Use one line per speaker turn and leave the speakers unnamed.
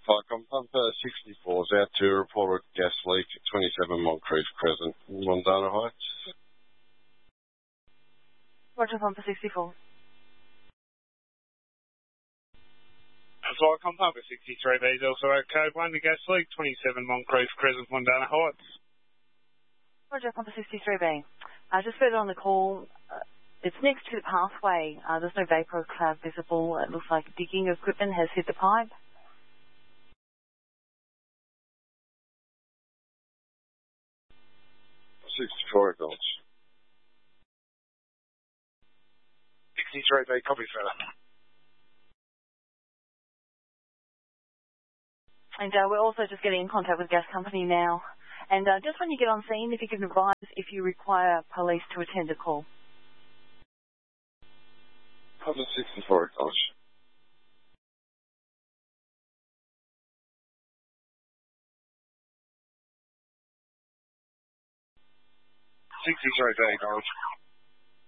Flycom Pumper 64 is out to report a gas leak at 27 Moncrief Crescent, Mondana Heights.
Roger, Pumper 64.
Flycom Pumper 63B is also at code 1, the gas leak, 27 Moncrief Crescent, Mondana Heights.
Roger, Pumper 63B. Just further on the call, it's next to the pathway. There's no vapour cloud visible. It looks like digging equipment has hit the pipe.
64 acknowledged.
63B, copy further.
And we're also just getting in contact with the gas company now. And just when you get on scene, if you can advise if you require police to attend the call.
Pumper 64 acknowledged.
63B, acknowledged.